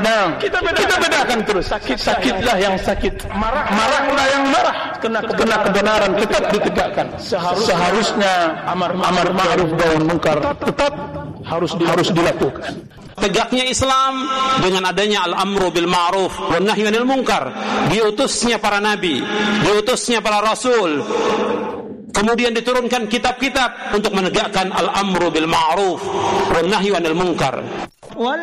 benar. Kita bedakan terus. Sakitlah yang sakit, marahlah yang marah. Kena kebenaran tetap ditegakkan. Seharusnya amar ma'ruf nahi munkar tetap harus dilakukan. Tegaknya Islam dengan adanya al-amru bil ma'ruf wan nahyi 'anil munkar, diutusnya para nabi, diutusnya para rasul. Kemudian diturunkan kitab-kitab untuk menegakkan al-amru bil ma'ruf wan nahyi 'anil munkar.